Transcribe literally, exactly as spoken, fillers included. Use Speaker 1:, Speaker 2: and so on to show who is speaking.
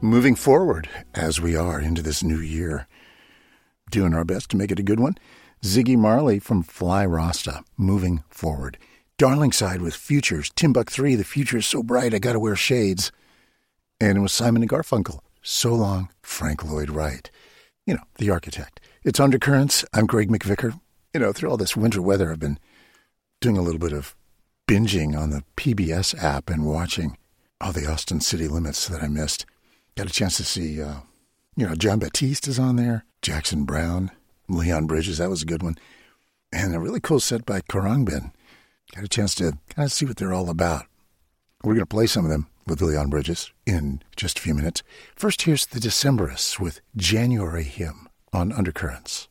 Speaker 1: moving forward as we are into this new year, doing our best to make it a good one. Ziggy Marley from Fly Rasta, Moving Forward. Darlingside with Futures, Timbuk three, The Future is So Bright, I Gotta Wear Shades. And it was Simon and Garfunkel, So Long, Frank Lloyd Wright. You know, the architect. It's Undercurrents. I'm Greg McVicker. You know, through all this winter weather, I've been doing a little bit of binging on the P B S app and watching all the Austin City Limits that I missed. Got a chance to see, uh, you know, John Batiste is on there, Jackson Browne, Leon Bridges, that was a good one. And a really cool set by Khruangbin. Got a chance to kind of see what they're all about. We're going to play some of them with Leon Bridges in just a few minutes. First, here's the Decemberists with January Hymn on Undercurrents.